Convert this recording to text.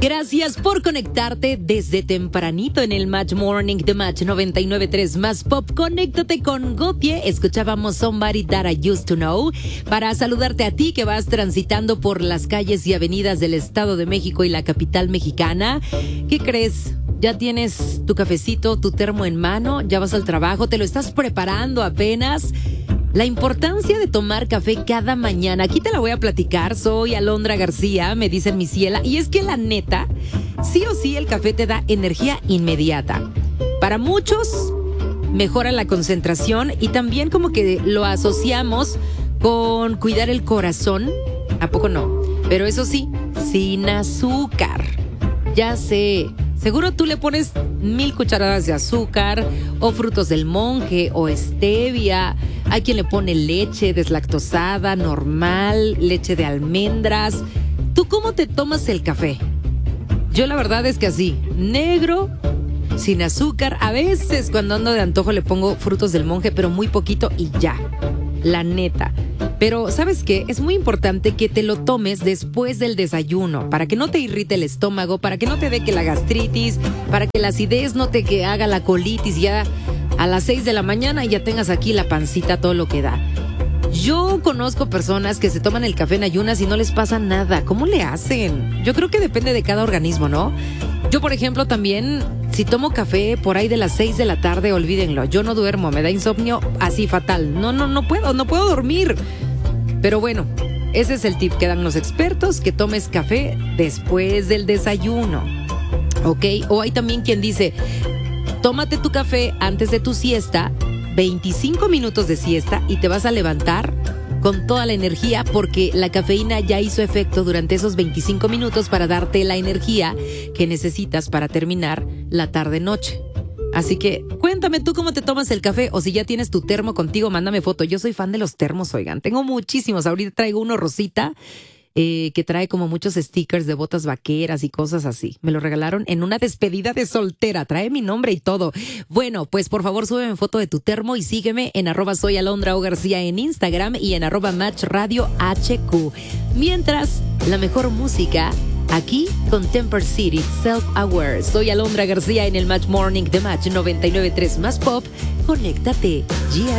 Gracias por conectarte desde tempranito en el Match Morning de Match 99.3 Más Pop. Conéctate con Gotye. Escuchábamos Somebody That I Used to Know para saludarte a ti que vas transitando por las calles y avenidas del Estado de México y la capital mexicana. ¿Qué crees? ¿Ya tienes tu cafecito, tu termo en mano? ¿Ya vas al trabajo? ¿Te lo estás preparando apenas? La importancia de tomar café cada mañana. Aquí te la voy a platicar. Soy Alondra García, me dicen mi ciela. Y es que la neta, sí o sí el café te da energía inmediata. Para muchos, mejora la concentración y también como que lo asociamos con cuidar el corazón. ¿A poco no? Pero eso sí, sin azúcar. Ya sé. Seguro tú le pones 1000 cucharadas de azúcar o frutos del monje o stevia. Hay quien le pone leche deslactosada, normal, leche de almendras. ¿Tú cómo te tomas el café? Yo la verdad es que así, negro, sin azúcar. A veces cuando ando de antojo le pongo frutos del monje, pero muy poquito y ya. La neta. Pero, ¿sabes qué? Es muy importante que te lo tomes después del desayuno, para que no te irrite el estómago, para que no te dé que la gastritis, para que la acidez no te que haga la colitis ya a las 6 de la mañana y ya tengas aquí la pancita todo lo que da. Yo conozco personas que se toman el café en ayunas y no les pasa nada. ¿Cómo le hacen? Yo creo que depende de cada organismo, ¿no? Yo, por ejemplo, también, si tomo café por ahí de las 6 de la tarde, olvídenlo. Yo no duermo, me da insomnio así fatal. No puedo dormir. Pero bueno, ese es el tip que dan los expertos, que tomes café después del desayuno. ¿Ok? O hay también quien dice, tómate tu café antes de tu siesta, 25 minutos de siesta y te vas a levantar con toda la energía porque la cafeína ya hizo efecto durante esos 25 minutos para darte la energía que necesitas para terminar la tarde-noche. Así que cuéntame tú cómo te tomas el café o si ya tienes tu termo contigo, mándame foto. Yo soy fan de los termos, oigan. Tengo muchísimos. Ahorita traigo uno rosita que trae como muchos stickers de botas vaqueras y cosas así. Me lo regalaron en una despedida de soltera. Trae mi nombre y todo. Bueno, pues por favor súbeme foto de tu termo y sígueme en @soyalondraogarcía en Instagram y en @matchradiohq. Mientras, la mejor música aquí con Temper City, Self-Aware. Soy Alondra García en el Match Morning de Match 99.3 Más Pop. Conéctate. Yeah.